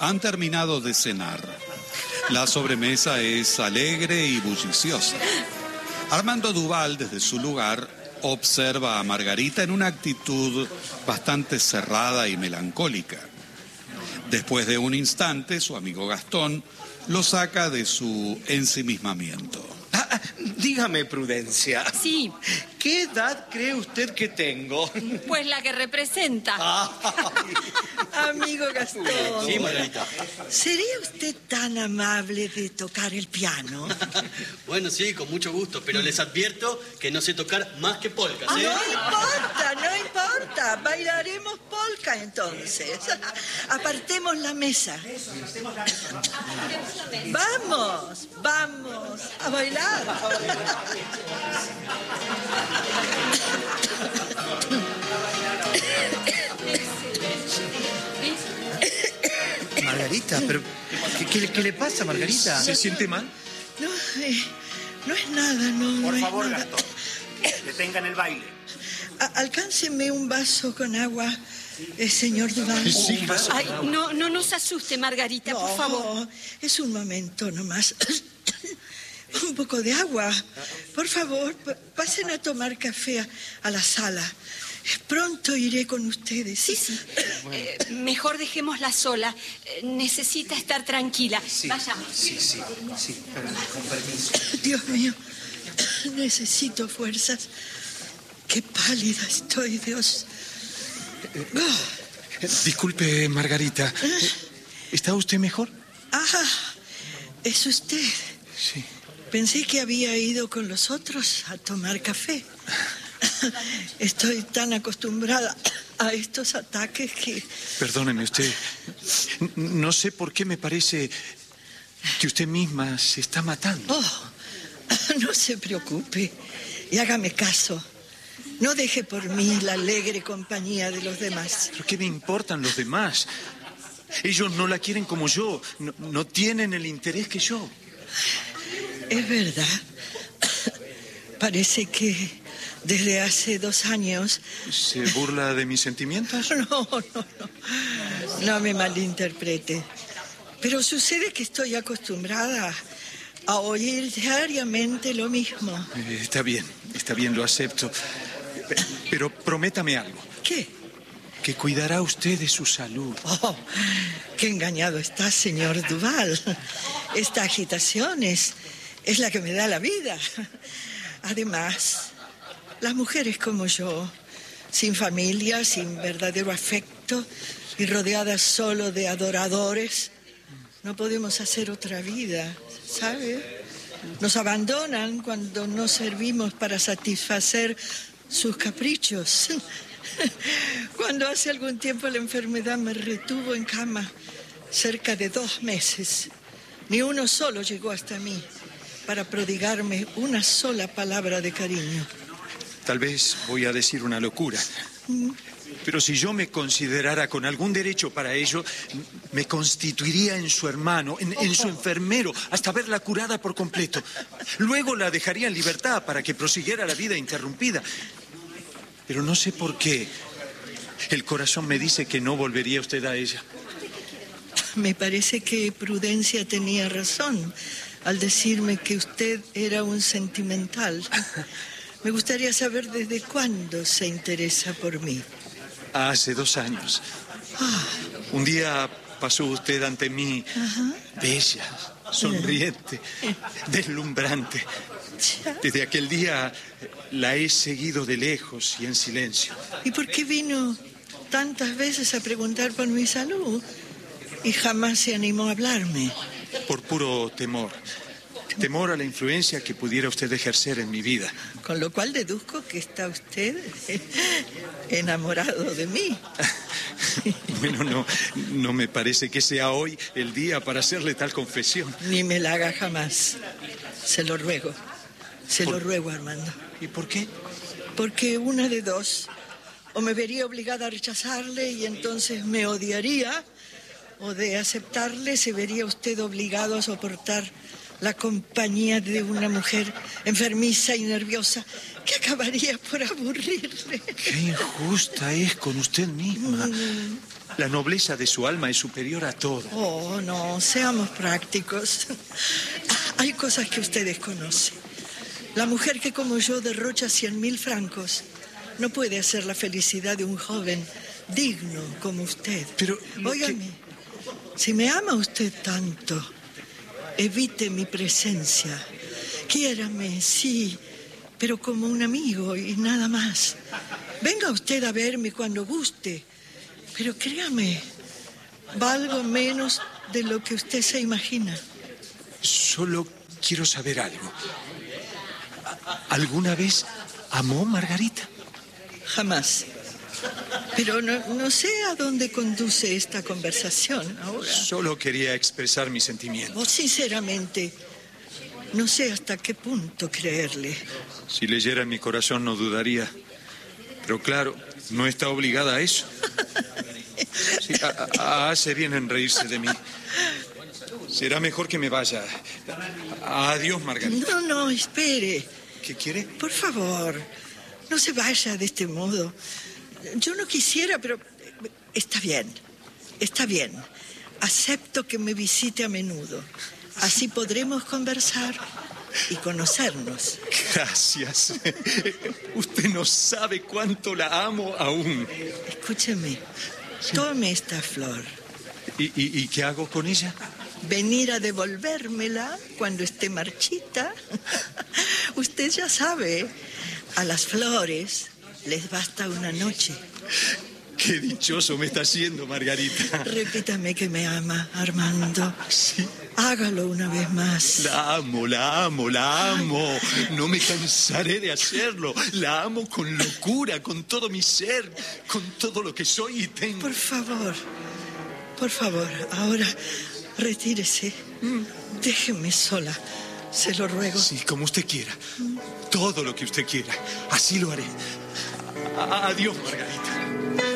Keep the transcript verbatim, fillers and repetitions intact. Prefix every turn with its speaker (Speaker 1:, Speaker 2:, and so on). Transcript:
Speaker 1: Han terminado de cenar. La sobremesa es alegre y bulliciosa. Armando Duval, desde su lugar, observa a Margarita en una actitud bastante cerrada y melancólica. Después de un instante, su amigo Gastón lo saca de su ensimismamiento.
Speaker 2: Ah, ah, dígame, Prudencia.
Speaker 3: Sí.
Speaker 2: ¿Qué edad cree usted que tengo?
Speaker 3: Pues la que representa.
Speaker 4: Amigo Gastón.
Speaker 2: Sí, Margarita.
Speaker 4: ¿Sería usted tan amable de tocar el piano?
Speaker 5: Bueno, sí, con mucho gusto, pero les advierto que no sé tocar más que polcas,
Speaker 4: Ah,
Speaker 5: ¿eh?
Speaker 4: no importa, no importa. Bailaremos polka entonces. Apartemos la mesa. Vamos, vamos a bailar.
Speaker 2: Margarita, pero ¿qué, qué, qué le pasa, Margarita? ¿Se siente mal?
Speaker 4: No, eh, no es nada, no.
Speaker 6: Por
Speaker 4: no
Speaker 6: favor,
Speaker 4: es nada.
Speaker 6: Gastón, detengan el baile.
Speaker 4: A- alcánceme un vaso con agua, eh, señor Duval.
Speaker 2: Sí, un vaso.
Speaker 3: Ay, no, no nos asuste, Margarita, por favor.
Speaker 4: Es un momento nomás. Un poco de agua. Por favor, p- pasen a tomar café a, a la sala. Pronto iré con ustedes.
Speaker 3: Sí, sí. Eh, mejor dejémosla sola. Eh, necesita estar tranquila.
Speaker 2: Sí,
Speaker 3: Vayamos.
Speaker 2: Sí, sí, sí, pero con permiso.
Speaker 4: Dios mío, necesito fuerzas. Qué pálida estoy, Dios. Oh.
Speaker 2: Disculpe, Margarita. ¿Está usted mejor?
Speaker 4: Ah, es usted.
Speaker 2: Sí.
Speaker 4: Pensé que había ido con los otros a tomar café. Estoy tan acostumbrada a estos ataques que...
Speaker 2: Perdóneme usted. No sé por qué me parece que usted misma se está matando.
Speaker 4: Oh, no se preocupe y hágame caso. No deje por mí la alegre compañía de los demás.
Speaker 2: ¿Pero qué me importan los demás? Ellos no la quieren como yo. No, no tienen el interés que yo.
Speaker 4: Es verdad. Parece que desde hace dos años...
Speaker 2: ¿Se burla de mis sentimientos?
Speaker 4: No, no, no. No me malinterprete. Pero sucede que estoy acostumbrada a oír diariamente lo mismo.
Speaker 2: Eh, Está bien, está bien, lo acepto. Pero prométame algo.
Speaker 4: ¿Qué?
Speaker 2: Que cuidará usted de su salud.
Speaker 4: Oh, qué engañado está, señor Duval. Esta agitación es, es la que me da la vida. Además, las mujeres como yo, sin familia, sin verdadero afecto y rodeadas solo de adoradores, no podemos hacer otra vida, ¿sabe? Nos abandonan cuando no servimos para satisfacer sus caprichos. Cuando hace algún tiempo la enfermedad me retuvo en cama, cerca de dos meses, ni uno solo llegó hasta mí para prodigarme una sola palabra de cariño.
Speaker 2: Tal vez voy a decir una locura. Pero si yo me considerara con algún derecho para ello, me constituiría en su hermano, en, en su enfermero, hasta verla curada por completo. Luego la dejaría en libertad para que prosiguiera la vida interrumpida. Pero no sé por qué. El corazón me dice que no volvería usted a ella.
Speaker 4: Me parece que Prudencia tenía razón al decirme que usted era un sentimental. Me gustaría saber desde cuándo se interesa por mí.
Speaker 2: Hace dos años.
Speaker 4: Ah.
Speaker 2: Un día pasó usted ante mí,
Speaker 4: Ajá.
Speaker 2: bella, sonriente, deslumbrante. Desde aquel día la he seguido de lejos y en silencio.
Speaker 4: ¿Y por qué vino tantas veces a preguntar por mi salud y jamás se animó a hablarme?
Speaker 2: Por puro temor. Temor a la influencia que pudiera usted ejercer en mi vida.
Speaker 4: Con lo cual deduzco que está usted enamorado de mí.
Speaker 2: Bueno, no, no me parece que sea hoy el día para hacerle tal confesión.
Speaker 4: Ni me la haga jamás. Se lo ruego. Se
Speaker 2: ¿Por...
Speaker 4: lo ruego, Armando.
Speaker 2: ¿Y por qué?
Speaker 4: Porque una de dos. O me vería obligada a rechazarle y entonces me odiaría, o de aceptarle se vería usted obligado a soportar la compañía de una mujer enfermiza y nerviosa que acabaría por aburrirle.
Speaker 2: Qué injusta es con usted misma. Mm. La nobleza de su alma es superior a todo.
Speaker 4: Oh, no, seamos prácticos. Hay cosas que usted desconoce. La mujer que como yo derrocha cien mil francos no puede hacer la felicidad de un joven digno como usted.
Speaker 2: Pero,
Speaker 4: óigame, que... si me ama usted tanto, evite mi presencia. Quiérame, sí, pero como un amigo y nada más. Venga usted a verme cuando guste, pero créame, valgo menos de lo que usted se imagina.
Speaker 2: Solo quiero saber algo. ¿Alguna vez amó Margarita?
Speaker 4: Jamás. Pero no, no sé a dónde conduce esta conversación ahora.
Speaker 2: Solo quería expresar mis sentimientos.
Speaker 4: Oh, sinceramente, no sé hasta qué punto creerle.
Speaker 2: Si leyera mi corazón no dudaría. Pero claro, no está obligada a eso. Sí, a, a, hace bien en reírse de mí. Será mejor que me vaya. Adiós, Margarita.
Speaker 4: No, no, espere.
Speaker 2: ¿Qué quiere?
Speaker 4: Por favor, no se vaya de este modo. Yo no quisiera, pero está bien, está bien. Acepto que me visite a menudo. Así podremos conversar y conocernos.
Speaker 2: Gracias. Usted no sabe cuánto la amo aún.
Speaker 4: Escúcheme, sí. Tome esta flor.
Speaker 2: ¿Y, y, ¿Y qué hago con ella?
Speaker 4: Venir a devolvérmela cuando esté marchita. Usted ya sabe, a las flores les basta una noche.
Speaker 2: Qué dichoso me está haciendo, Margarita.
Speaker 4: Repítame que me ama, Armando.
Speaker 2: Sí.
Speaker 4: Hágalo una vez más.
Speaker 2: La amo, la amo, la amo. No me cansaré de hacerlo. La amo con locura, con todo mi ser, con todo lo que soy y tengo.
Speaker 4: Por favor, por favor, ahora retírese. Déjeme sola, se lo ruego.
Speaker 2: Sí, como usted quiera. Todo lo que usted quiera. Así lo haré. A- adiós, Margarita.